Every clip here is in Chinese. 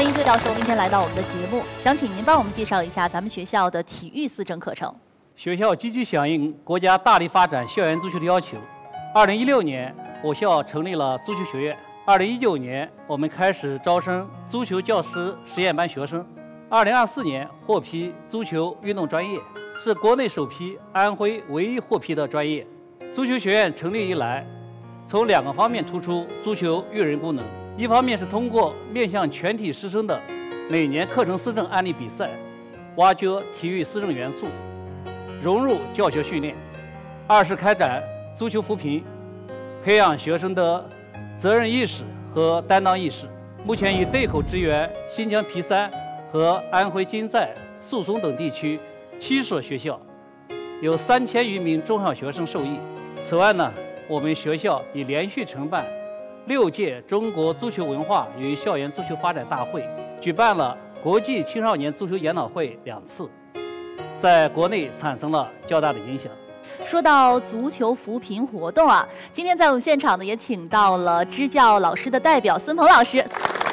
欢迎周教授今天来到我们的节目，想请您帮我们介绍一下咱们学校的体育思政课程。 学校积极响应国家大力发展校园足球的要求。2016年，我校成立了足球学院。2019年，我们开始招生足球教师实验班学生。2024年获批足球运动专业，是国内首批安徽唯一获批的专业。足球学院成立以来，从2个方面突出足球育人功能。一方面是通过面向全体师生的每年课程思政案例比赛，挖掘体育思政元素，融入教学训练；二是开展足球扶贫，培养学生的责任意识和担当意识。目前已对口支援新疆皮三和安徽金寨、肃松等地区7所学校，有3000余名中小学生受益。此外呢，我们学校已连续承办6届中国足球文化与校园足球发展大会，举办了国际青少年足球研讨会2次，在国内产生了较大的影响。 说到足球扶贫活动啊，今天在我们现场呢也请到了支教老师的代表孙鹏老师。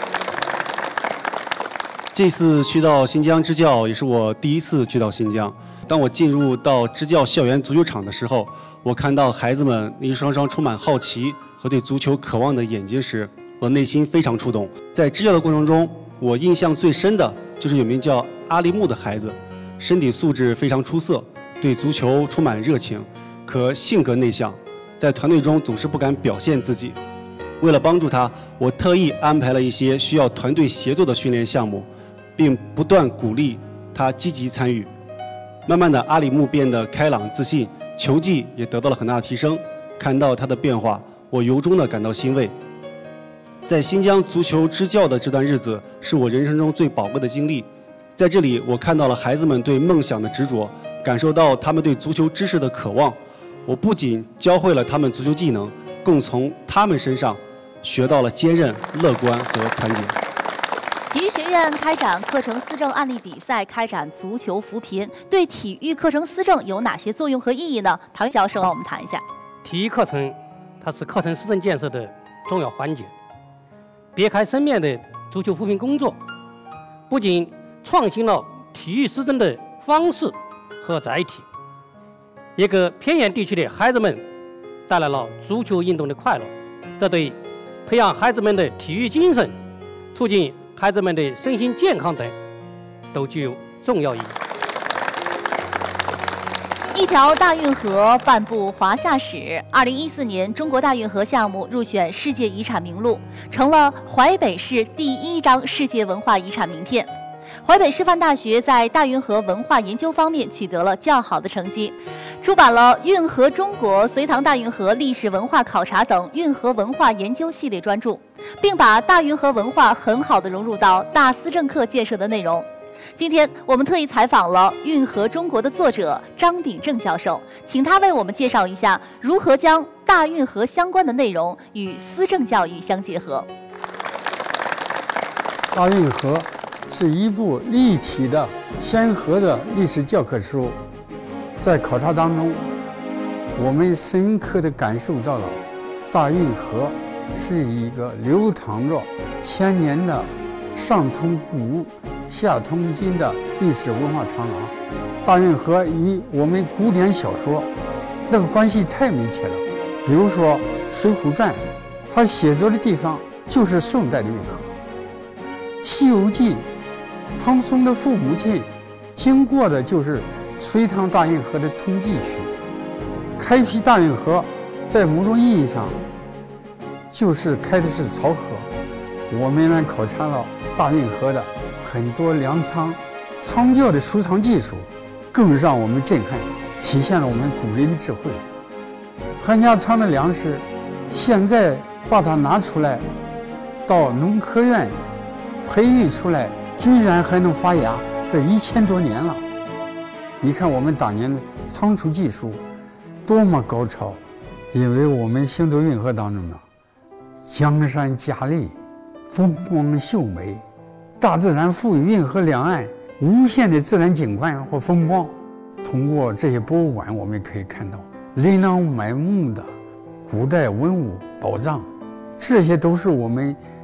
这次去到新疆支教也是我第一次去到新疆。当我进入到支教校园足球场的时候，我看到孩子们一双双充满好奇和对足球渴望的眼睛时，我内心非常触动。在支教的过程中，我印象最深的就是有名叫阿利木的孩子，身体素质非常出色，对足球充满热情，可性格内向，在团队中总是不敢表现自己。为了帮助他，我特意安排了一些需要团队协作的训练项目，并不断鼓励他积极参与。慢慢的，阿里木变得开朗自信，球技也得到了很大的提升。看到他的变化，我由衷的感到欣慰。在新疆足球支教的这段日子，是我人生中最宝贵的经历。在这里，我看到了孩子们对梦想的执着，感受到他们对足球知识的渴望。我不仅教会了他们足球技能，更从他们身上学到了坚韧、乐观和团结。 体育学院开展课程思政案例比赛，开展足球扶贫，对体育课程思政有哪些作用和意义呢？唐教授，我们谈一下。 体育课程，它是课程思政建设的重要环节。别开生面的足球扶贫工作，不仅创新了体育思政的方式和载体，也给偏远地区的孩子们带来了足球运动的快乐。这对培养孩子们的体育精神、促进孩子们的身心健康等，都具有重要意义。 一条大运河，半部华夏史。2014年，中国大运河项目入选世界遗产名录，成了淮北市第1张世界文化遗产名片。淮北师范大学在大运河文化研究方面取得了较好的成绩，出版了《运河中国》《隋唐大运河历史文化考察》等运河文化研究系列专著，并把大运河文化很好地融入到大思政课建设的内容。今天我们特意采访了《运河中国》的作者张鼎正教授，请他为我们介绍一下如何将大运河相关的内容与思政教育相结合。 大运河是一部立体的先河的历史教科书，在考察当中，我们深刻地感受到了大运河是一个流淌着千年的上通古下通今的历史文化长廊。大运河与我们古典小说那个关系太密切了。比如说《水浒传》，它写作的地方就是宋代的运河。《西游记》，唐僧的父母亲经过的就是隋唐大运河的通济区。开辟大运河，在某种意义上就是开的是漕河。我们呢考察了大运河的很多粮仓仓教的储藏技术，更让我们震撼，体现了我们古人的智慧。韩家仓的粮食现在把它拿出来到农科院培育出来，居然还能发芽，这1000多年了。你看我们当年的仓储技术多么高超，因为我们行走运河当中呢，江山佳丽，风光秀美，大自然赋予运河两岸无限的自然景观和风光。通过这些博物馆，我们可以看到琳琅满目的古代文物宝藏，这些都是我们